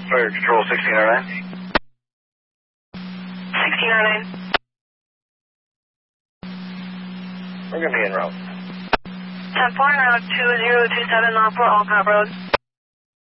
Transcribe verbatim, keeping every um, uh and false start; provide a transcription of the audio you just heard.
Fire Control sixteen oh nine. sixteen oh nine. We're going to be en route. ten four, route two zero two seven, Lockport, Alcott Road.